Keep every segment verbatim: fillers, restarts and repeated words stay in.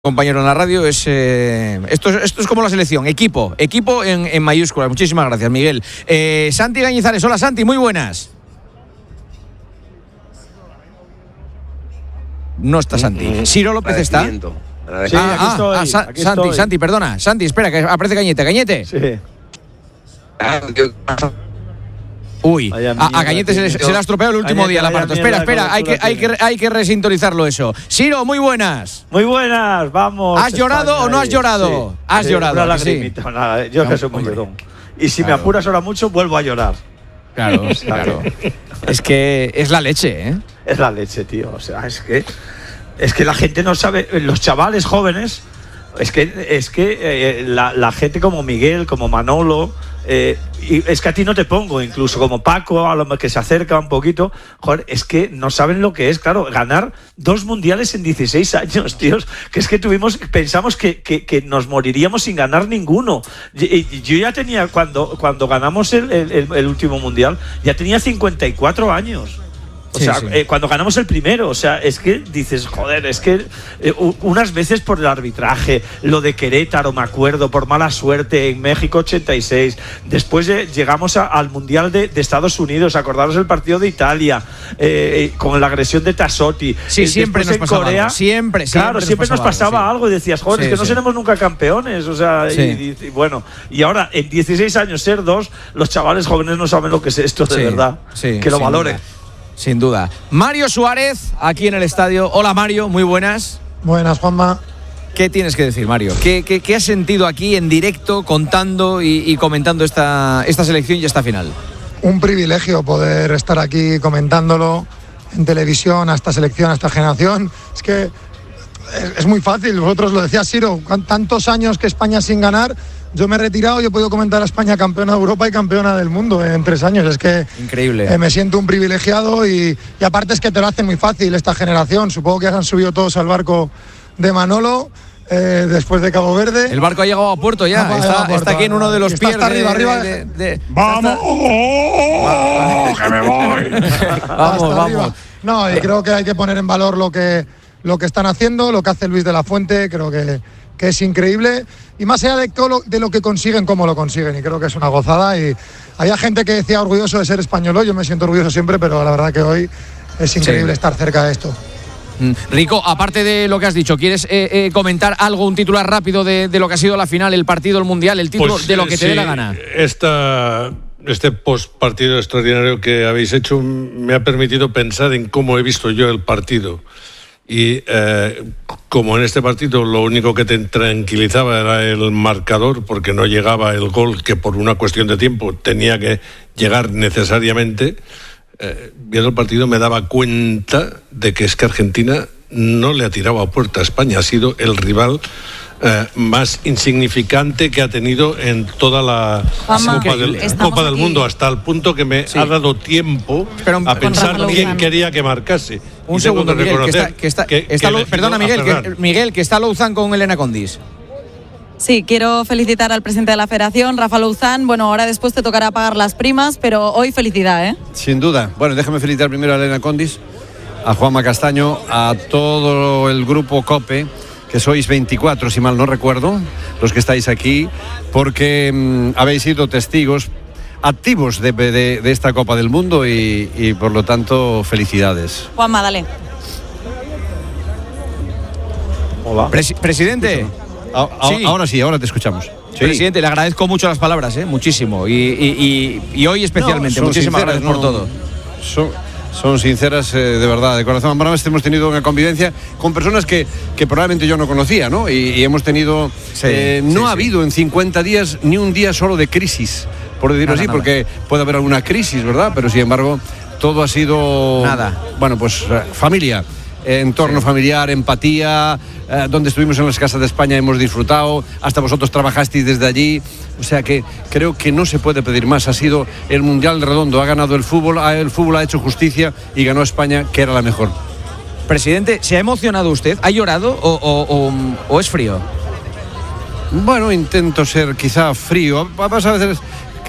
Compañero en la radio, es eh, esto, es esto es como la selección, equipo, equipo en, en mayúsculas. Muchísimas gracias, Miguel. Eh, Santi Gañizares, hola Santi, muy buenas. No está Santi. Ciro López está. Sí, ah, aquí estoy, ah, Sa- aquí Santi, estoy. Santi, perdona. Santi, espera, que aparece Cañete. Cañete. Sí. Uy, Vaya a, a mierda, Cañete se, le- tío. se le ha estropeado el último Cañete, día el vaya aparato. Espera, mierda de espera, hay que, cobertura hay, que, tiene. hay que resintonizarlo eso. Ciro, muy buenas. Muy buenas, vamos. ¿Has llorado España, o no has ahí. llorado? Sí. Has Sí, llorado, Una ¿a que sí? lagrimita, nada, yo que soy muy Hombre. llorón. Y si Claro. me apuras ahora mucho, vuelvo a llorar. Claro, claro. Es que es la leche, ¿eh? Es la leche, tío. O sea, es que es que la gente no sabe, los chavales jóvenes, es que es que eh, la, la gente como Miguel, como Manolo, eh, y es que a ti no te pongo, incluso como Paco, a lo que se acerca un poquito, joder, es que no saben lo que es, claro, ganar dos mundiales en dieciséis años, tíos, que es que tuvimos, pensamos que, que, que nos moriríamos sin ganar ninguno. Y- y Yo ya tenía, cuando, cuando ganamos el, el, el- el último mundial, ya tenía cincuenta y cuatro años. O Sí, sea, sí. eh, cuando ganamos el primero, o sea, es que dices, joder, es que eh, u- unas veces por el arbitraje, lo de Querétaro, me acuerdo, por mala suerte, en México ochenta y seis, después eh, llegamos a- al Mundial de, de Estados Unidos, acordaros el partido de Italia, eh, eh, con la agresión de Tassotti. Sí, Eh, siempre después nos en pasaba Corea, algo. Siempre, claro, siempre siempre nos nos pasaba pasaba algo, algo, sí. y decías, joder, Sí, es que no sí. seremos nunca campeones, o sea, y- Sí. y, y bueno, y ahora en dieciséis años ser dos, los chavales jóvenes no saben lo que es esto de Sí, verdad, sí, que lo sin valoren. duda. Sin duda. Mario Suárez, aquí en el estadio. Hola Mario, muy buenas. Buenas, Juanma. ¿Qué tienes que decir, Mario? ¿Qué, qué, qué has sentido aquí en directo, contando y, y comentando esta, esta selección y esta final? Un privilegio poder estar aquí comentándolo en televisión a esta selección, a esta generación. Es que es, es muy fácil, vosotros lo decías, Ciro, con tantos años que España sin ganar, yo me he retirado y he podido comentar a España campeona de Europa y campeona del mundo en tres años. Es que Increíble. eh, me siento un privilegiado y, y aparte es que te lo hacen muy fácil esta generación. Supongo que ya se han subido todos al barco de Manolo. Eh, después de Cabo Verde. El barco ha llegado a puerto ya. Ha llegado está, a puerto, está aquí en uno de los está pies hasta de- arriba, arriba. de- de- ¡Vamos! ¡Oh, que me voy! Vamos, Hasta vamos. arriba. No, y creo que hay que poner en valor lo que, lo que están haciendo, lo que hace Luis de la Fuente, creo que, que es increíble. Y más allá de, todo lo, de lo que consiguen, cómo lo consiguen, y creo que es una gozada. Y había gente que decía orgulloso de ser español, yo me siento orgulloso siempre, pero la verdad que hoy es increíble Sí. estar cerca de esto. Mm. Rico, aparte de lo que has dicho, ¿quieres eh, eh, comentar algo, un titular rápido de, de lo que ha sido la final, el partido, el mundial, el título, Pues, de lo que te sí, dé la gana? Esta, este postpartido extraordinario que habéis hecho me ha permitido pensar en cómo he visto yo el partido. Y eh, como en este partido lo único que te tranquilizaba era el marcador, porque no llegaba el gol que por una cuestión de tiempo tenía que llegar necesariamente, eh, viendo el partido me daba cuenta de que es que Argentina no le ha tirado a puerta a España, ha sido el rival eh, más insignificante que ha tenido en toda la Juanma, Copa del, estamos Copa del aquí. Mundo, hasta el punto que me Sí. ha dado tiempo Espera un- a con pensar Rafa quién Lozano. quería que marcase. Un Y tengo segundo, que Miguel, que reconocer está, que está, que- está que Lo- he elegido perdona, a Miguel, que, Ferran. Miguel, que está Louzán con Elena Condis. Sí, quiero felicitar al presidente de la federación, Rafa Louzán. Bueno, ahora después te tocará pagar las primas, pero hoy felicidad, ¿eh? Sin duda. Bueno, déjame felicitar primero a Elena Condis, a Juanma Castaño, a todo el grupo COPE, que sois veinticuatro, si mal no recuerdo, los que estáis aquí, porque mm, habéis sido testigos activos de, de- de esta Copa del Mundo y, y, por lo tanto, felicidades. Juanma, dale. Hola. Presi- presidente. A- a- Sí. Ahora sí, ahora te escuchamos. Sí. Presidente, le agradezco mucho las palabras, ¿eh? Muchísimo. Y, y- y- y hoy especialmente. No, son Muchísimas sinceras, gracias por no- todo. Son, son sinceras, eh, de verdad, de corazón. Alguna vez hemos tenido una convivencia con personas que, que probablemente yo no conocía, ¿no? Y, y hemos tenido... Sí, eh, no sí, ha sí. habido en cincuenta días ni un día solo de crisis, por decirlo Nada, así, nada. porque puede haber alguna crisis, ¿verdad? Pero sin embargo, todo ha sido... Nada. Bueno, pues eh, familia. eh, Entorno familiar, empatía, eh, donde estuvimos en las casas de España hemos disfrutado, hasta vosotros trabajasteis desde allí, o sea que creo que no se puede pedir más. Ha sido el Mundial redondo, ha ganado el fútbol, ha- el fútbol ha hecho justicia y ganó España, que era la mejor. Presidente, ¿se ha emocionado usted? ¿Ha llorado o, o- o- o es frío? Bueno, intento ser quizá frío. A- Pasa a veces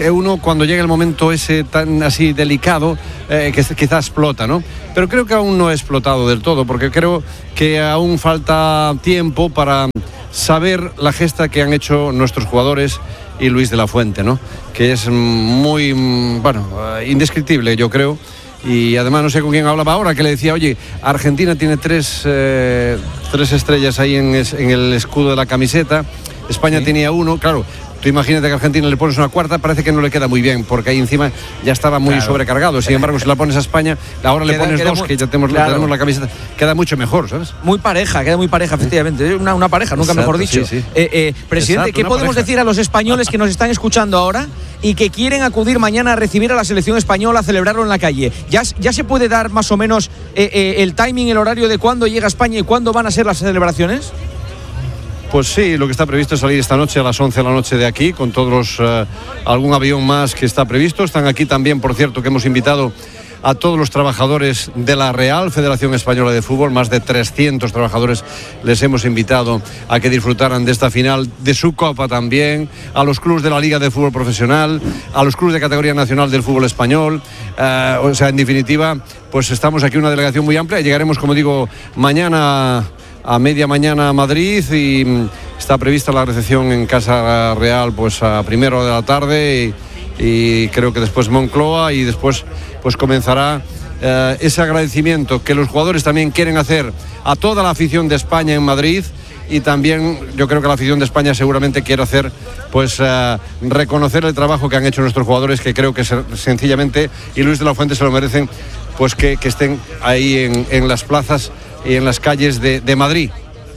que uno cuando llega el momento ese tan así delicado, eh, que quizás explota, ¿no? Pero creo que aún no he explotado del todo, porque creo que aún falta tiempo para saber la gesta que han hecho nuestros jugadores y Luis de la Fuente, ¿no? Que es muy, bueno, indescriptible, yo creo. Y además no sé con quién hablaba ahora, que le decía, oye, Argentina tiene tres, eh, tres estrellas ahí en, en el escudo de la camiseta, España sí. tenía uno, claro. Tú imagínate que a Argentina le pones una cuarta, parece que no le queda muy bien, porque ahí encima ya estaba muy claro. sobrecargado. Sin embargo, si la pones a España, ahora queda, le pones dos, muy, que ya tenemos, claro. tenemos la camiseta, queda mucho mejor, ¿sabes? Muy pareja, queda muy pareja, efectivamente. Una, una pareja, nunca Exacto, mejor dicho. Sí, sí. Eh, eh, presidente, Exacto, ¿qué podemos pareja. decir a los españoles que nos están escuchando ahora y que quieren acudir mañana a recibir a la selección española, a celebrarlo en la calle? ¿Ya, ya se puede dar más o menos eh, eh, el timing, el horario de cuándo llega España y cuándo van a ser las celebraciones? Pues sí, lo que está previsto es salir esta noche a las once de la noche de aquí, con todos los, uh, algún avión más que está previsto. Están aquí también, por cierto, que hemos invitado a todos los trabajadores de la Real Federación Española de Fútbol, más de trescientos trabajadores les hemos invitado a que disfrutaran de esta final, de su Copa también, a los clubes de la Liga de Fútbol Profesional, a los clubes de categoría nacional del fútbol español, uh, o sea, en definitiva, pues estamos aquí una delegación muy amplia. Llegaremos, como digo, mañana a media mañana a Madrid y está prevista la recepción en Casa Real pues a primero de la tarde y, y creo que después Moncloa y después pues comenzará eh, ese agradecimiento que los jugadores también quieren hacer a toda la afición de España en Madrid. Y también yo creo que la afición de España seguramente quiere hacer, pues, uh, reconocer el trabajo que han hecho nuestros jugadores, que creo que se, sencillamente, y Luis de la Fuente se lo merecen, pues que, que estén ahí en, en las plazas y en las calles de, de Madrid.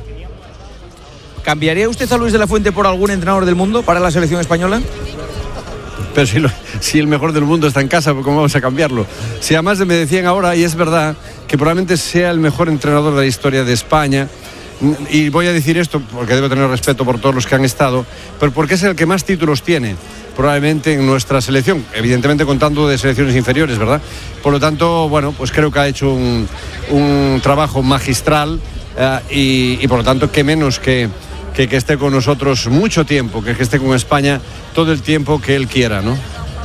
¿Cambiaría usted a Luis de la Fuente por algún entrenador del mundo para la selección española? Pero si, lo, si el mejor del mundo está en casa, ¿cómo vamos a cambiarlo? Si además me decían ahora, y es verdad, que probablemente sea el mejor entrenador de la historia de España. Y voy a decir esto porque debo tener respeto por todos los que han estado, pero porque es el que más títulos tiene probablemente en nuestra selección, evidentemente contando de selecciones inferiores, ¿verdad? Por lo tanto, bueno, pues creo que ha hecho un, un trabajo magistral eh, y, y por lo tanto, qué menos que, que, que esté con nosotros mucho tiempo, que, que esté con España todo el tiempo que él quiera, ¿no?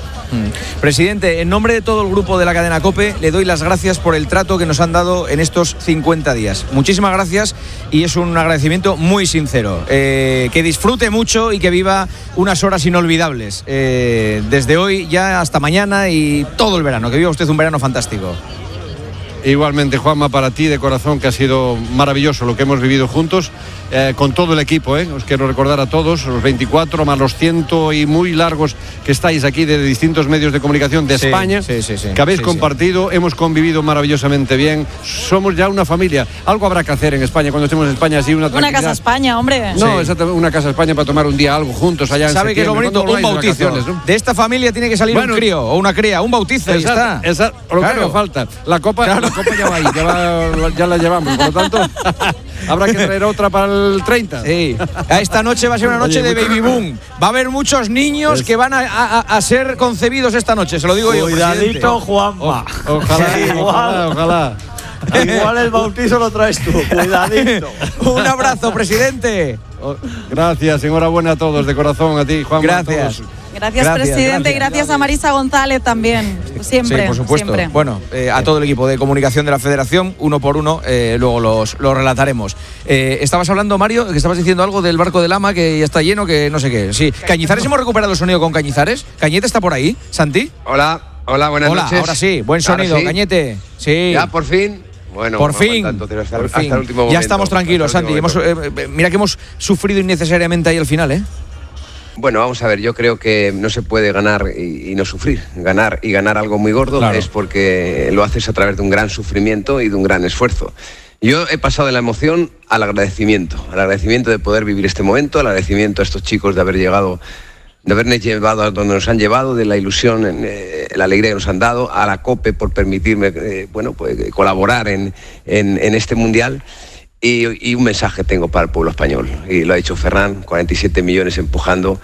Presidente, en nombre de todo el grupo de la cadena COPE le doy las gracias por el trato que nos han dado en estos cincuenta días. Muchísimas gracias y es un agradecimiento muy sincero. Eh, que disfrute mucho y que viva unas horas inolvidables. Eh, desde hoy ya hasta mañana y todo el verano. Que viva usted un verano fantástico. Igualmente, Juanma, para ti de corazón, que ha sido maravilloso lo que hemos vivido juntos, eh, con todo el equipo, eh. Os quiero recordar a todos, los veinticuatro más los ciento y muy largos que estáis aquí de distintos medios de comunicación de sí, España, sí, sí, sí, que habéis sí, compartido, sí. Hemos convivido maravillosamente bien, somos ya una familia. Algo habrá que hacer en España cuando estemos en España, así una Una casa España, hombre. No, sí. exactamente, una casa España para tomar un día algo juntos allá en ¿Sabe qué es lo bonito? Un bautizo. ¿No? De esta familia tiene que salir bueno, un crío o una cría, un bautizo, ahí está. Esa, lo claro. que haga falta. La copa, claro. la copa ya va ahí, ya, va, ya la llevamos, por lo tanto habrá que traer otra para el treinta. Sí. Esta noche va a ser una noche Oye, de baby boom. Va a haber muchos niños es... que van a, a, a ser concebidos esta noche, se lo digo Cuidadito, yo. Cuidadito, Juanma. O, ojalá, sí, ojalá, ojalá. Igual el bautizo lo traes tú, cuidadito. Un abrazo, presidente. Gracias, enhorabuena a todos, de corazón, a ti, Juan. Gracias. Gracias, gracias, presidente, gracias. y gracias a Marisa González también, siempre. Sí, por supuesto. Siempre. Bueno, eh, a todo el equipo de comunicación de la Federación, uno por uno, eh, luego los, los relataremos. Eh, estabas hablando, Mario, que estabas diciendo algo del barco de Lama, que ya está lleno, que no sé qué. Sí, Cañizares, hemos recuperado el sonido con Cañizares. ¿Cañete está por ahí, Santi? Hola, hola, buenas hola, noches. Ahora sí, buen sonido, sí. Cañete. Sí. Ya, por fin. Bueno, por fin, tanto, hasta, por hasta fin. el último momento, ya estamos tranquilos, Santi. Hemos, eh, mira que hemos sufrido innecesariamente ahí al final, ¿eh? Bueno, vamos a ver, yo creo que no se puede ganar y, y no sufrir. Ganar y ganar algo muy gordo claro. es porque lo haces a través de un gran sufrimiento y de un gran esfuerzo. Yo he pasado de la emoción al agradecimiento, al agradecimiento de poder vivir este momento, al agradecimiento a estos chicos de haber llegado, de habernos llevado a donde nos han llevado, de la ilusión, eh, la alegría que nos han dado, a la COPE por permitirme, eh, bueno, pues colaborar en, en, en este mundial. Y, y un mensaje tengo para el pueblo español, y lo ha dicho Ferran, cuarenta y siete millones empujando,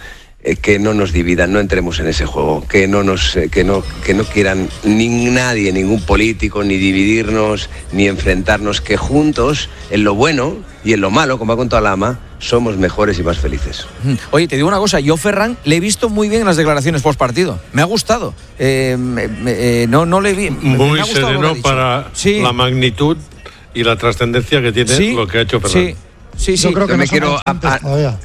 eh, que no nos dividan, no entremos en ese juego, que no nos, eh, que no, que no quieran ni nadie, ningún político, ni dividirnos, ni enfrentarnos, que juntos, en lo bueno y en lo malo, como ha contado Lama, somos mejores y más felices. Oye, te digo una cosa, yo Ferran le he visto muy bien en las declaraciones post partido. Me ha gustado. Eh, eh, no, no le vi. Muy me ha sereno para sí. la magnitud y la trascendencia que tiene sí, lo que ha hecho Ferran. Sí, sí, sí. Yo creo que no no me quiero a, a,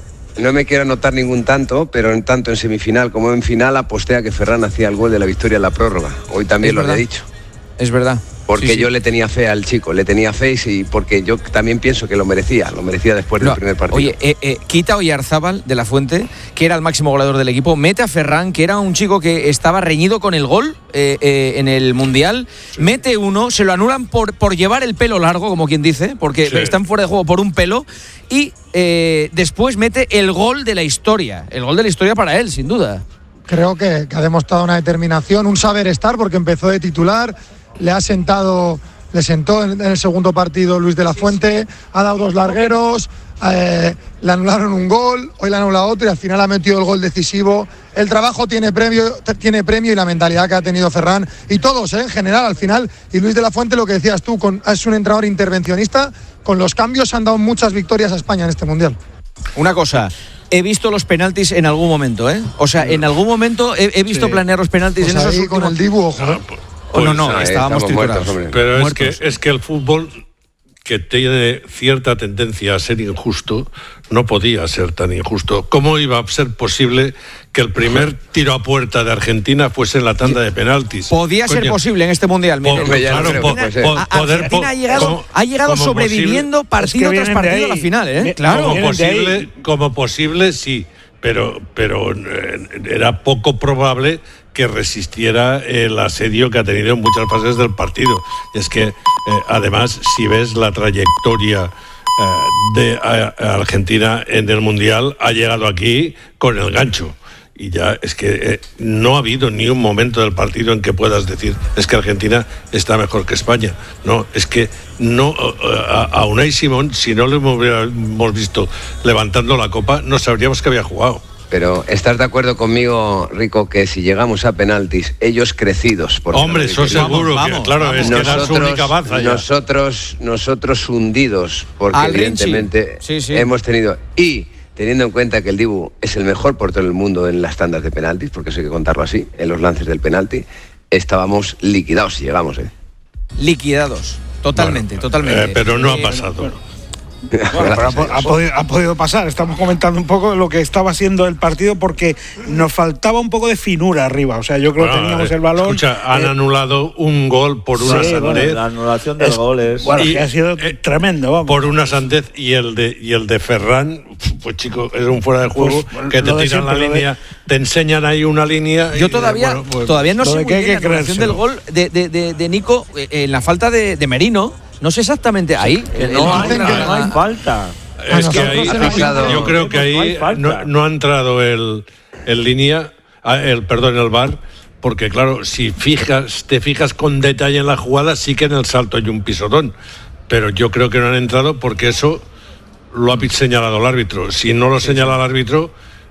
no me quiero anotar ningún tanto, pero en tanto en semifinal como en final aposté a que Ferran hacía el gol de la victoria en la prórroga. Hoy también lo he dicho. Es verdad. Porque sí, sí. yo le tenía fe al chico, le tenía fe y porque yo también pienso que lo merecía, lo merecía después del no, primer partido. Oye, eh, eh, quita Oyarzábal de la Fuente, que era el máximo goleador del equipo, mete a Ferran, que era un chico que estaba reñido con el gol eh, eh, en el Mundial, sí. mete uno, se lo anulan por, por llevar el pelo largo, como quien dice, porque sí. están fuera de juego por un pelo, y eh, después mete el gol de la historia, el gol de la historia para él, sin duda. Creo que, que ha demostrado una determinación, un saber estar, porque empezó de titular. Le ha sentado, le sentó en, en el segundo partido Luis de la Fuente, ha dado dos largueros, eh, le anularon un gol, hoy le han anulado otro y al final ha metido el gol decisivo. El trabajo tiene premio, tiene premio y la mentalidad que ha tenido Ferran y todos, ¿eh? En general, al final. Y Luis de la Fuente, lo que decías tú, con, es un entrenador intervencionista, con los cambios han dado muchas victorias a España en este Mundial. Una cosa, he visto los penaltis en algún momento, ¿eh? O sea, en algún momento he, he visto sí. planear los penaltis pues en esos ahí últimos... con el Dibu, ojo. Ah, pues, oh, no, no, ahí estábamos triturados. Pero es muertos. que, es que el fútbol, que tiene cierta tendencia a ser injusto, no podía ser tan injusto. ¿Cómo iba a ser posible que el primer tiro a puerta de Argentina fuese en la tanda de penaltis? Podía Coño. ser posible en este Mundial. Po claro, po Argentina, po poder, Argentina ha llegado, como, ha llegado sobreviviendo posible, partido es que tras partido a la final, ¿eh? Claro. Como posible, como posible, sí. Pero, pero eh, era poco probable que resistiera el asedio que ha tenido en muchas fases del partido. Y es que, eh, además, si ves la trayectoria eh, de a, a Argentina en el Mundial, ha llegado aquí con el gancho. Y ya es que eh, no ha habido ni un momento del partido en que puedas decir es que Argentina está mejor que España. No, es que no a, a Unai Simón, si no lo hubiéramos visto levantando la copa, no sabríamos que había jugado. Pero ¿estás de acuerdo conmigo, Rico, que si llegamos a penaltis, ellos crecidos... Por Hombre, eso seguro, vamos, que, claro, vamos. es nosotros, que era su única baza ya. Nosotros, nosotros hundidos, porque Al evidentemente sí, sí. hemos tenido... y teniendo en cuenta que el Dibu es el mejor portero del mundo en las tandas de penaltis, porque eso hay que contarlo así, en los lances del penalti, estábamos liquidados si llegamos, ¿eh? Liquidados, totalmente, bueno, totalmente. Eh, pero no ha pasado. Eh, bueno. Bueno, pero ha, ha, podido, ha podido pasar. Estamos comentando un poco lo que estaba siendo el partido porque nos faltaba un poco de finura arriba. O sea, yo creo bueno, que teníamos el balón. Escucha, eh, han anulado un gol por una sí, sandez. Bueno, la anulación del es, gol es. Bueno, y, que ha sido eh, tremendo, vamos. Por una sandez y el de y el de Ferran, pues chico, es un fuera de juego pues, que te tiran la línea, de... te enseñan ahí una línea. Yo todavía, y, bueno, pues, todavía no sé muy bien la anulación del gol de, de, de, de Nico en eh, la falta de, de Merino. No sé exactamente ahí. Que no, no, hay, que no hay falta. Es que ahí, yo creo que ahí no, no ha entrado el, el línea, el perdón, el V A R, porque claro, si fijas, te fijas con detalle en la jugada, sí que en el salto hay un pisotón, pero yo creo que no han entrado porque eso lo ha señalado el árbitro. Si no lo señala el árbitro,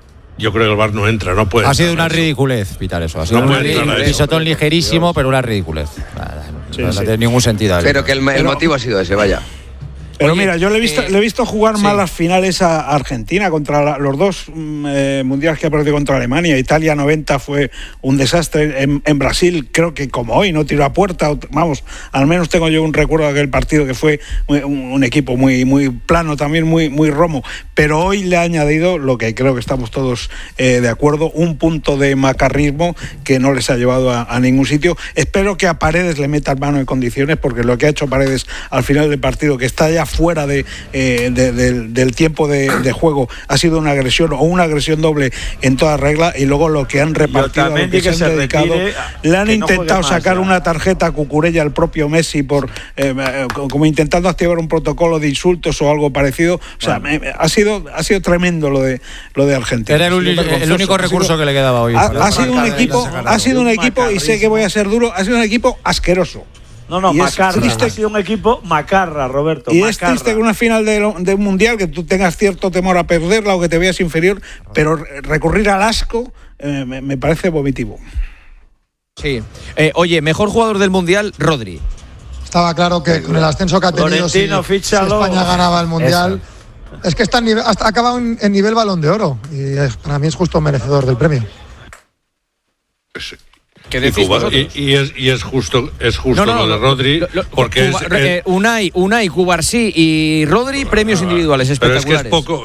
yo creo que el V A R no entra, no puede. Ha sido una ridiculez pitar eso. Ha sido no un pisotón ligerísimo, Dios. pero una ridiculez. Sí, no, sí. no tiene ningún sentido. Ahí. Pero que el, el pero, motivo ha sido ese, vaya. Pero Oye, mira, yo le he visto, eh, le he visto jugar sí. mal las finales a Argentina contra la, los dos eh, mundiales que ha perdido contra Alemania. Italia noventa fue un desastre. En, en Brasil creo que como hoy no tiró a puerta. Vamos, al menos tengo yo un recuerdo de aquel partido que fue un, un equipo muy, muy plano, también muy, muy romo. Pero hoy le ha añadido, lo que creo que estamos todos eh, de acuerdo, un punto de macarrismo que no les ha llevado a, a ningún sitio. Espero que a Paredes le metan mano en condiciones, porque lo que ha hecho Paredes al final del partido, que está ya fuera de, eh, de, de, del tiempo de, de juego, ha sido una agresión o una agresión doble en toda regla. Y luego lo que han repartido, lo que, que se, se han dedicado, le han intentado no sacar más, una tarjeta a Cucurella al propio Messi por eh, como intentando activar un protocolo de insultos o algo parecido. O sea, bueno. me, ha sido ha sido tremendo lo de lo de Argentina. Era el, el único recurso sido, que le quedaba hoy. Ha, ha sido un equipo, ha sido un equipo y sé que voy a ser duro, ha sido un equipo asqueroso. No, no, y macarra. Es triste, ha sido un equipo macarra, Roberto. Y macarra. es triste que una final de, de un mundial que tú tengas cierto temor a perderla o que te veas inferior, pero recurrir al asco eh, me, me parece vomitivo. Sí. Eh, oye, mejor jugador del mundial, Rodri. Estaba claro que con el ascenso que ha tenido, si, si España ganaba el mundial. Eso. Es que está en nivel, hasta ha acabado en, en nivel Balón de Oro. Y es, para mí es justo merecedor del premio. Sí. ¿Qué decís y, y, es, y es justo, es justo no, no, lo de Rodri, lo, lo, porque Cuba, es, eh, Unai, Unai, Cubarsí y Rodri, premios individuales espectaculares. Pero es que es poco.